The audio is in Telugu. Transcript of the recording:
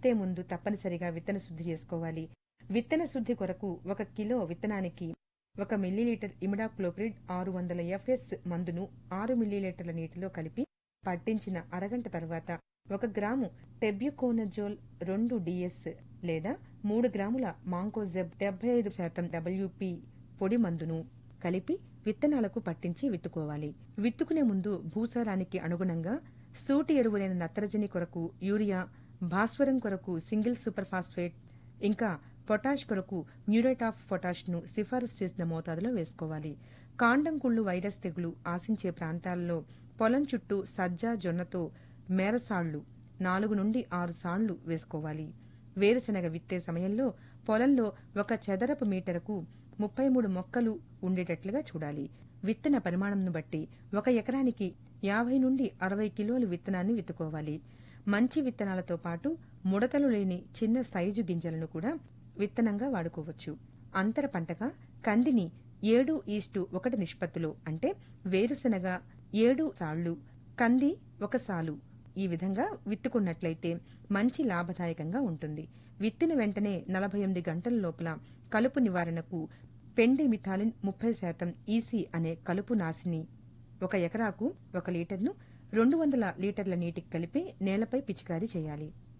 విత్తే ముందు తప్పనిసరిగా విత్తన శుద్ధి చేసుకోవాలి. విత్తన శుద్ధి కొరకు 1 కిలో విత్తనానికి 1 మిల్లీలీటర్ ఇమిడాక్లోప్రిడ్ 600 FS మందును 6 మిల్లీలీటర్ల నీటిలో కలిపి పట్టించిన అరగంట తర్వాత 1 గ్రాము టెబ్యుకోనజోల్ 2 DS లేదా 3 గ్రాముల మాంకోజెబ్ 75% WP పొడి మందును కలిపి విత్తనాలకు పట్టించి విత్తుకోవాలి. విత్తుకునే ముందు భూసారానికి అనుగుణంగా సూటి ఎరువులైన నత్రజని కొరకు యూరియా, భాస్వరం కొరకు సింగిల్ సూపర్ ఫాస్ఫేట్, ఇంకా పొటాష్ కొరకు మ్యూరేట్ ఆఫ్ పొటాష్ ను సిఫారసు చేసిన మోతాదులో వేసుకోవాలి. కాండం కుళ్ళు వైరస్ తెగులు ఆశించే ప్రాంతాల్లో పొలం చుట్టూ సజ్జ, జొన్నతో మేరసాళ్లు 4 నుండి 6 సాళ్లు వేసుకోవాలి. వేరుశనగ విత్తే సమయంలో పొలంలో 1 చదరపు మీటరుకు 33 మొక్కలు ఉండేటట్లుగా చూడాలి. విత్తన పరిమాణంను బట్టి 1 ఎకరానికి 50 నుండి 60 కిలోలు విత్తనాన్ని విత్తుకోవాలి. మంచి విత్తనాలతో పాటు ముడతలు లేని చిన్న సైజు గింజలను కూడా విత్తనంగా వాడుకోవచ్చు. అంతర పంటగా కందిని 7:1 నిష్పత్తిలో అంటే వేరుశనగ 7 సాళ్లు, కంది 1 సాలు ఈ విధంగా విత్తుకున్నట్లయితే మంచి లాభదాయకంగా ఉంటుంది. విత్తిన వెంటనే 48 గంటల లోపల కలుపు నివారణకు పెండిమిథాలిన్ 30% EC అనే కలుపు నాశిని 1 ఎకరాకు 1 లీటర్ను 200 లీటర్ల నీటికి కలిపి నేలపై పిచికారీ చేయాలి.